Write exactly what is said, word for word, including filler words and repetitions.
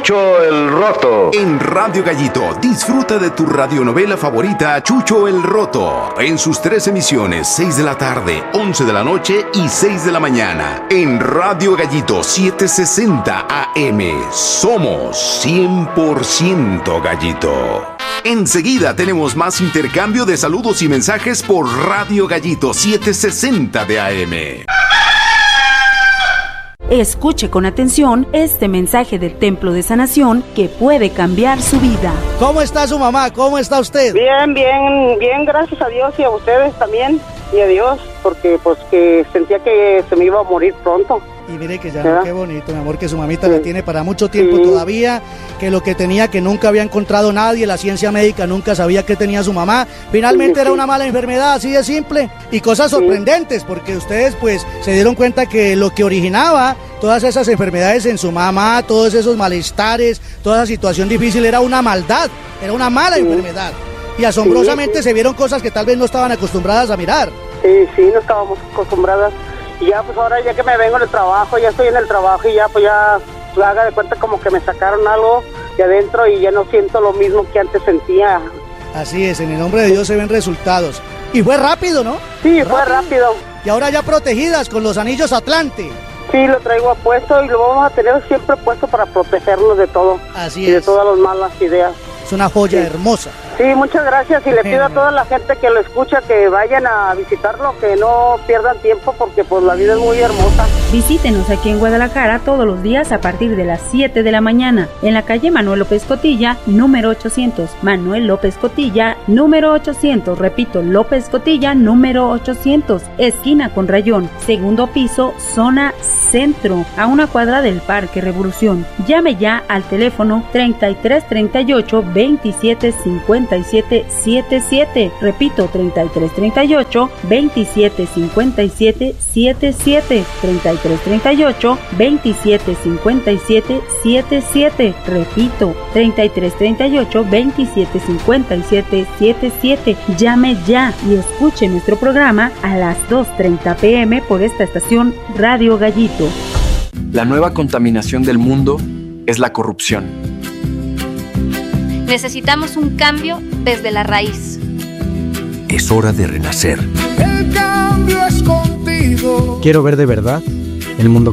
Chucho el Roto. En Radio Gallito, disfruta de tu radionovela favorita, Chucho el Roto. En sus tres emisiones, seis de la tarde, once de la noche y seis de la mañana. En Radio Gallito, setecientos sesenta A M. Somos cien por ciento Gallito. Enseguida tenemos más intercambio de saludos y mensajes por Radio Gallito setecientos sesenta de A M. Escuche con atención este mensaje del Templo de Sanación que puede cambiar su vida. ¿Cómo está su mamá? ¿Cómo está usted? Bien, bien, bien, gracias a Dios y a ustedes también. Y a Dios, porque pues que sentía que se me iba a morir pronto. Y mire que ya, no, qué bonito, mi amor, que su mamita sí. la tiene para mucho tiempo sí. todavía, que lo que tenía que nunca había encontrado nadie, la ciencia médica nunca sabía que tenía su mamá, finalmente sí, era sí. una mala enfermedad, así de simple, y cosas sorprendentes, sí. porque ustedes pues se dieron cuenta que lo que originaba todas esas enfermedades en su mamá, todos esos malestares, toda esa situación difícil era una maldad, era una mala sí. enfermedad, y asombrosamente sí, sí. se vieron cosas que tal vez no estaban acostumbradas a mirar. Sí, sí, no estábamos acostumbradas. Y ya pues ahora ya que me vengo del trabajo, ya estoy en el trabajo y ya pues ya pues, haga de cuenta como que me sacaron algo de adentro y ya no siento lo mismo que antes sentía. Así es, en el nombre de Dios se ven resultados. Y fue rápido, ¿no? Sí, fue rápido. rápido. Y ahora ya protegidas con los anillos Atlante. Sí, lo traigo puesto y lo vamos a tener siempre puesto para protegernos de todo. Así y es. de todas las malas ideas. Es una joya sí. hermosa. Sí, muchas gracias y le pido a toda la gente que lo escucha que vayan a visitarlo, que no pierdan tiempo porque pues la vida es muy hermosa. Visítenos aquí en Guadalajara todos los días a partir de las siete de la mañana en la calle Manuel López Cotilla, número ochocientos. Manuel López Cotilla, número ochocientos. Repito, López Cotilla, número ochocientos. Esquina con Rayón, segundo piso, zona centro, a una cuadra del Parque Revolución. Llame ya al teléfono treinta y tres treinta y ocho veintisiete cincuenta y siete setenta y siete. Repito, treinta y tres treinta y ocho veintisiete cincuenta y siete setenta y siete. treinta y tres treinta y ocho veintisiete cincuenta y siete setenta y siete. Repito, treinta y tres treinta y ocho veintisiete cincuenta y siete setenta y siete. Llame ya y escuche nuestro programa a las dos treinta pm por esta estación Radio Gallito. La nueva contaminación del mundo es la corrupción. Necesitamos un cambio desde la raíz. Es hora de renacer. El cambio es contigo. Quiero ver de verdad el mundo